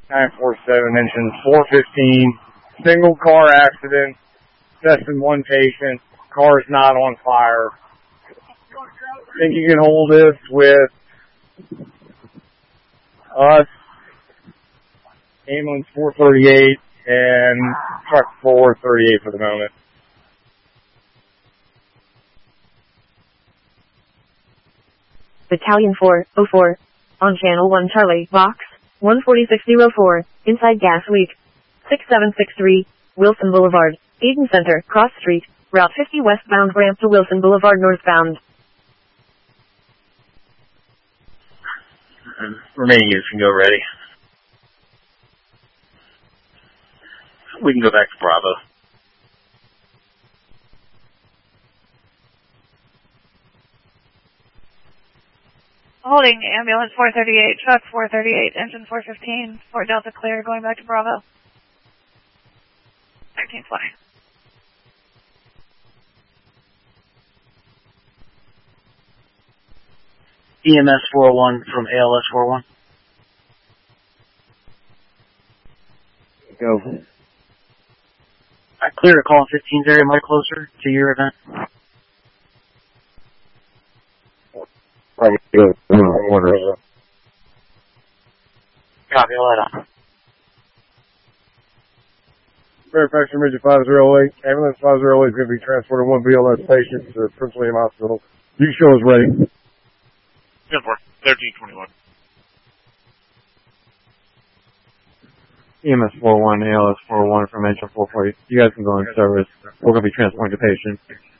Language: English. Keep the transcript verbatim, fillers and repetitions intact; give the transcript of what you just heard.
nine four seven, engine four fifteen, single car accident, testing one patient, car's not on fire. Think you can hold this with us, ambulance four thirty-eight, and truck four thirty-eight for the moment. Battalion four oh four, on Channel one Charlie, box one forty-six oh four, inside gas leak, six seven six three, Wilson Boulevard, Eden Center, Cross Street, Route fifty westbound ramp to Wilson Boulevard northbound. And remaining units can go ready. We can go back to Bravo. Holding ambulance four thirty-eight, truck four thirty-eight, engine four fifteen, Fort Delta clear, going back to Bravo. thirteen twenty. E M S four oh one from A L S four oh one. Go. I cleared a call in fifteen's area. Am I closer to your event? Probably good. Order. Copy, I'll let on. Fairfax Midget five oh eight, ambulance five oh eight is going to be transporting one B L S patient to Prince William Hospital. You show us ready. ten four, thirteen twenty-one. E M S four oh one, A L S four oh one from engine four forty. You guys can go in service. We're going to be transporting the patient.